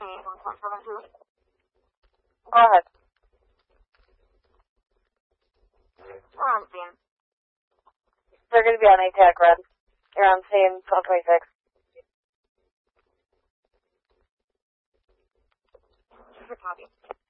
Go ahead. They're going to be on ATAC red. You're on scene 1226. Copy.